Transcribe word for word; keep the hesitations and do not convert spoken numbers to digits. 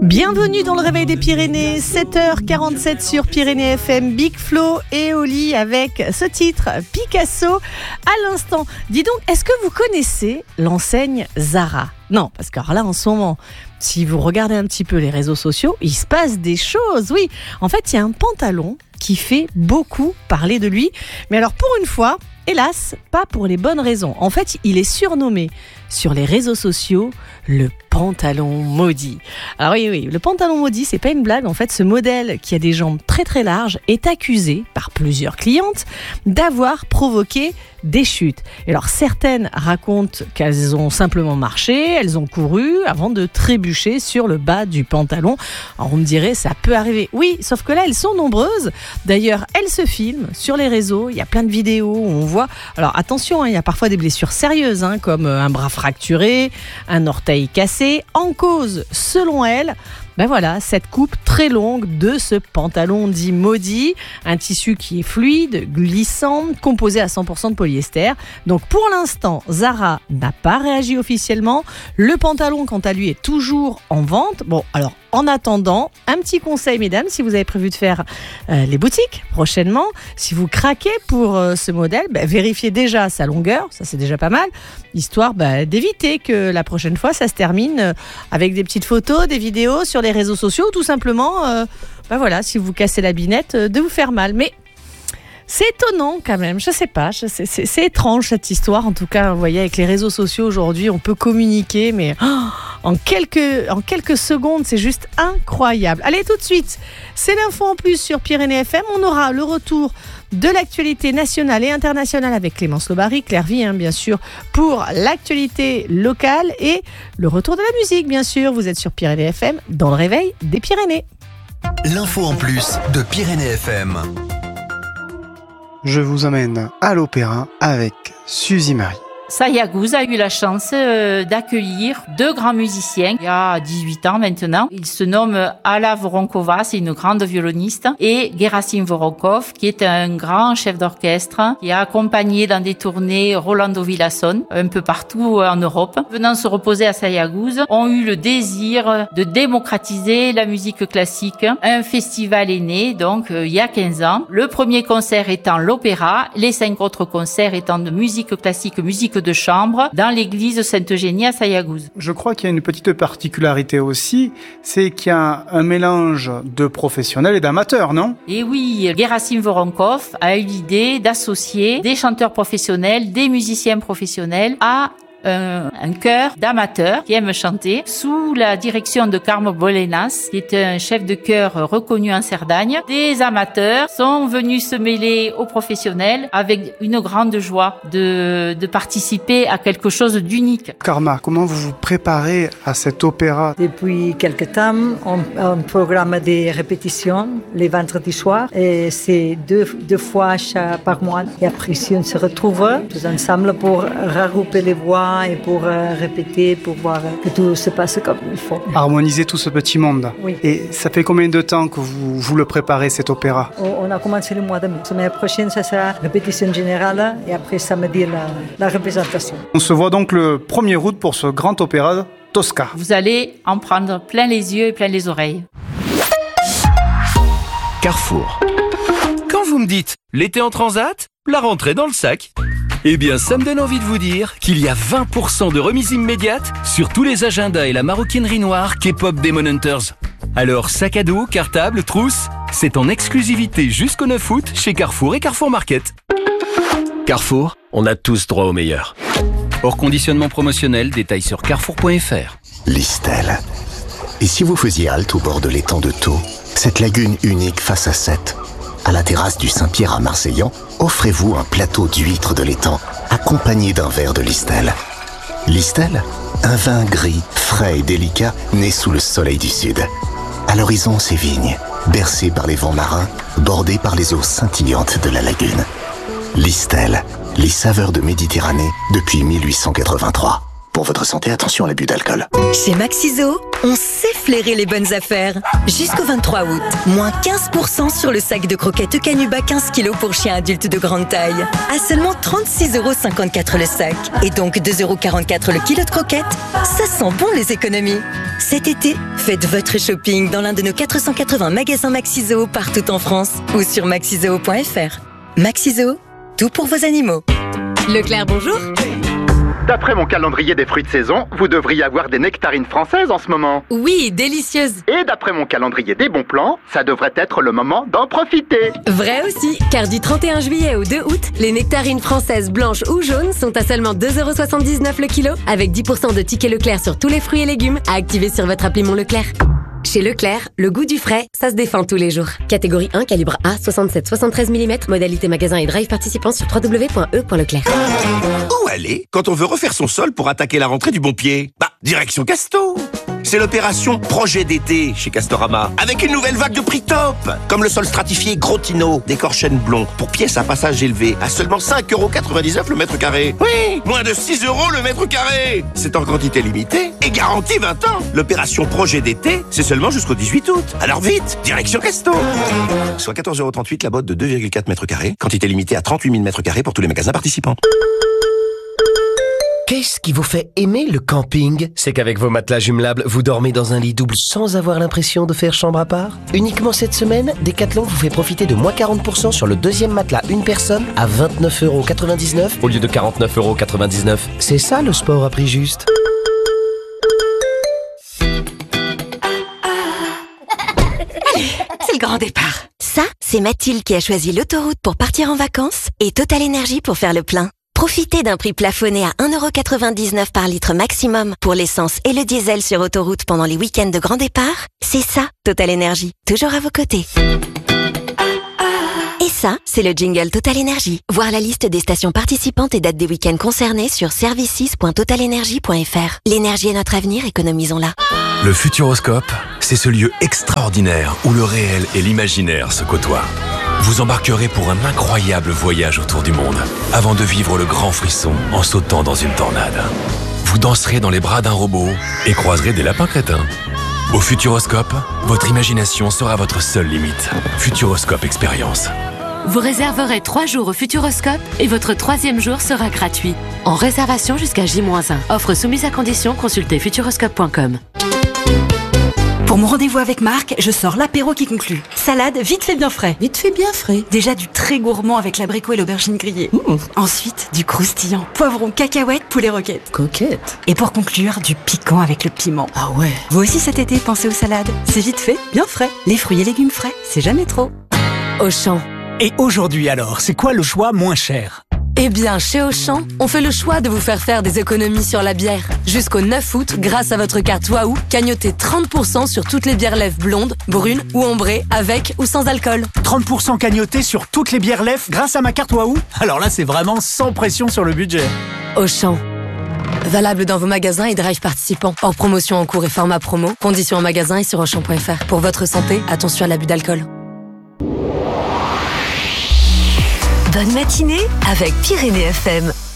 Bienvenue dans le Réveil des Pyrénées, sept heures quarante-sept sur Pyrénées F M, Big Flo et Oli avec ce titre, Picasso, à l'instant. Dis donc, est-ce que vous connaissez l'enseigne Zara ? Non, parce que alors là, en ce moment, si vous regardez un petit peu les réseaux sociaux, il se passe des choses, oui. En fait, il y a un pantalon qui fait beaucoup parler de lui. Mais alors, pour une fois, hélas, pas pour les bonnes raisons. En fait, il est surnommé sur les réseaux sociaux le pantalon maudit. Alors oui, oui, le pantalon maudit, c'est pas une blague. En fait, ce modèle qui a des jambes très très larges est accusé par plusieurs clientes d'avoir provoqué des chutes. Et alors, certaines racontent qu'elles ont simplement marché, elles ont couru avant de trébucher sur le bas du pantalon. Alors, on me dirait, ça peut arriver. Oui, sauf que là, elles sont nombreuses. D'ailleurs, elles se filment sur les réseaux. Il y a plein de vidéos où on voit... Alors, attention, hein, il y a parfois des blessures sérieuses, hein, comme un bras fracturé, un orteil cassé, en cause, selon elles, ben voilà, cette coupe très longue de ce pantalon dit maudit, un tissu qui est fluide, glissant, composé à cent pour cent de polyester. Donc pour l'instant, Zara n'a pas réagi officiellement. Le pantalon, quant à lui, est toujours en vente. Bon, alors en attendant, un petit conseil, mesdames, si vous avez prévu de faire euh, les boutiques prochainement, si vous craquez pour euh, ce modèle, ben, vérifiez déjà sa longueur, ça c'est déjà pas mal, histoire ben, d'éviter que la prochaine fois ça se termine euh, avec des petites photos, des vidéos sur les réseaux sociaux, ou tout simplement, euh, ben voilà, si vous cassez la binette, euh, de vous faire mal. Mais c'est étonnant quand même, je sais pas, je sais, c'est, c'est étrange cette histoire. En tout cas, vous voyez, avec les réseaux sociaux aujourd'hui, on peut communiquer, mais oh, en, quelques, en quelques secondes, c'est juste incroyable. Allez, tout de suite, c'est l'info en plus sur Pyrénées F M. On aura le retour de l'actualité nationale et internationale avec Clémence Lobary, Claire Vie, hein, bien sûr, pour l'actualité locale et le retour de la musique, bien sûr. Vous êtes sur Pyrénées F M, dans le Réveil des Pyrénées. L'info en plus de Pyrénées F M. Je vous emmène à l'opéra avec Suzy Marie. Sayagouz a eu la chance euh, d'accueillir deux grands musiciens il y a dix-huit ans maintenant. Ils se nomment Alla Voronkova, c'est une grande violoniste, et Gerasim Voronkov, qui est un grand chef d'orchestre, qui a accompagné dans des tournées Rolando Villazón, un peu partout en Europe. Venant se reposer à Sayagouz, ont eu le désir de démocratiser la musique classique. Un festival est né, donc, euh, il y a quinze ans. Le premier concert étant l'opéra, les cinq autres concerts étant de musique classique, musique de chambre dans l'église Sainte-Eugénie à Sayagouz. Je crois qu'il y a une petite particularité aussi, c'est qu'il y a un mélange de professionnels et d'amateurs, non ? Et oui, Gerasim Voronkov a eu l'idée d'associer des chanteurs professionnels, des musiciens professionnels à Un, un chœur d'amateurs qui aiment chanter sous la direction de Carmo Bolenas, qui est un chef de chœur reconnu en Cerdagne. Des amateurs sont venus se mêler aux professionnels avec une grande joie de, de participer à quelque chose d'unique. Karma, comment vous vous préparez à cet opéra ? Depuis quelque temps, on, on programme des répétitions les vendredis soirs et c'est deux, deux fois chaque, par mois. Et après, si on se retrouve tous ensemble pour regrouper les voix et pour euh, répéter, pour voir que tout se passe comme il faut. Harmoniser tout ce petit monde. Oui. Et ça fait combien de temps que vous, vous le préparez, cet opéra ? On a commencé le mois de mai. La semaine prochaine, ça sera répétition générale et après samedi, la, la représentation. On se voit donc le premier août pour ce grand opéra Tosca. Vous allez en prendre plein les yeux et plein les oreilles. Carrefour. Quand vous me dites l'été en transat, la rentrée dans le sac, eh bien ça me donne envie de vous dire qu'il y a vingt pour cent de remise immédiate sur tous les agendas et la maroquinerie noire K-pop Demon Hunters. Alors sac à dos, cartable, trousse, c'est en exclusivité jusqu'au neuf août chez Carrefour et Carrefour Market. Carrefour, on a tous droit au meilleur. Hors conditionnement promotionnel, détails sur carrefour point f r. Listel. Et si vous faisiez halte au bord de l'étang de Thau, cette lagune unique face à Sète, à la terrasse du Saint-Pierre à Marseillan, offrez-vous un plateau d'huîtres de l'étang, accompagné d'un verre de Listel. Listel, un vin gris, frais et délicat, né sous le soleil du sud. À l'horizon, ses vignes, bercées par les vents marins, bordées par les eaux scintillantes de la lagune. Listel, les saveurs de Méditerranée depuis mille huit cent quatre-vingt-trois. Pour votre santé, attention à l'abus d'alcool. Chez Maxiso, on sait flairer les bonnes affaires. Jusqu'au vingt-trois août, moins quinze pour cent sur le sac de croquettes Canuba quinze kilos pour chiens adultes de grande taille. À seulement trente-six euros cinquante-quatre le sac. Et donc deux euros quarante-quatre le kilo de croquettes. Ça sent bon les économies. Cet été, faites votre shopping dans l'un de nos quatre cent quatre-vingts magasins Maxiso partout en France ou sur maxizoo point f r. Maxiso, tout pour vos animaux. Leclerc, bonjour. D'après mon calendrier des fruits de saison, vous devriez avoir des nectarines françaises en ce moment. Oui, délicieuses. Et d'après mon calendrier des bons plans, ça devrait être le moment d'en profiter. Vrai aussi, car du trente et un juillet au deux août, les nectarines françaises blanches ou jaunes sont à seulement deux euros soixante-dix-neuf le kilo, avec dix pour cent de tickets Leclerc sur tous les fruits et légumes à activer sur votre appli Mon Leclerc. Chez Leclerc, le goût du frais, ça se défend tous les jours. Catégorie un, calibre A, soixante-sept soixante-treize millimètres, modalité magasin et drive participant sur w w w point e point leclerc. Où aller quand on veut refaire son sol pour attaquer la rentrée du bon pied? Bah, direction Casto. C'est l'opération Projet d'été chez Castorama, avec une nouvelle vague de prix top, comme le sol stratifié Grotino, décor chêne blond, pour pièces à passage élevé, à seulement cinq euros quatre-vingt-dix-neuf le mètre carré. Oui, moins de six euros le mètre carré. C'est en quantité limitée et garantie vingt ans. L'opération Projet d'été, c'est seulement jusqu'au dix-huit août. Alors vite, direction Casto. Soit quatorze euros trente-huit la botte de deux virgule quatre mètres carrés, quantité limitée à trente-huit mille mètres carrés pour tous les magasins participants. Qu'est-ce qui vous fait aimer le camping? C'est qu'avec vos matelas jumelables, vous dormez dans un lit double sans avoir l'impression de faire chambre à part. Uniquement cette semaine, Decathlon vous fait profiter de moins quarante pour cent sur le deuxième matelas une personne à vingt-neuf euros quatre-vingt-dix-neuf au lieu de quarante-neuf euros quatre-vingt-dix-neuf. C'est ça le sport à prix juste. C'est le grand départ. Ça, c'est Mathilde qui a choisi l'autoroute pour partir en vacances et Total Énergie pour faire le plein. Profitez d'un prix plafonné à un euro quatre-vingt-dix-neuf par litre maximum pour l'essence et le diesel sur autoroute pendant les week-ends de grand départ. C'est ça, Total Énergie, toujours à vos côtés. Et ça, c'est le jingle Total Énergie. Voir la liste des stations participantes et dates des week-ends concernés sur services point total énergie point f r. L'énergie est notre avenir, économisons-la. Le Futuroscope, c'est ce lieu extraordinaire où le réel et l'imaginaire se côtoient. Vous embarquerez pour un incroyable voyage autour du monde, avant de vivre le grand frisson en sautant dans une tornade. Vous danserez dans les bras d'un robot et croiserez des lapins crétins. Au Futuroscope, votre imagination sera votre seule limite. Futuroscope Expérience. Vous réserverez trois jours au Futuroscope et votre troisième jour sera gratuit. En réservation jusqu'à J moins un. Offre soumise à condition, consultez futuroscope point com. Pour mon rendez-vous avec Marc, je sors l'apéro qui conclut. Salade vite fait bien frais. Vite fait bien frais. Déjà du très gourmand avec l'abricot et l'aubergine grillée. Mmh. Ensuite, du croustillant. Poivron, cacahuètes, poulet roquette. Coquette. Et pour conclure, du piquant avec le piment. Ah ouais. Vous aussi cet été, pensez aux salades. C'est vite fait, bien frais. Les fruits et légumes frais, c'est jamais trop. Auchan. Et aujourd'hui alors, c'est quoi le choix moins cher? Eh bien, chez Auchan, on fait le choix de vous faire faire des économies sur la bière. Jusqu'au neuf août, grâce à votre carte Waouh, cagnotez trente pour cent sur toutes les bières lèvres blondes, brunes ou ambrées, avec ou sans alcool. trente pour cent cagnotés sur toutes les bières lèvres grâce à ma carte Waouh? Alors là, c'est vraiment sans pression sur le budget. Auchan. Valable dans vos magasins et drive participants. Hors promotion en cours et format promo. Conditions en magasin et sur auchan point f r. Pour votre santé, attention à l'abus d'alcool. Bonne matinée avec Pyrénées F M.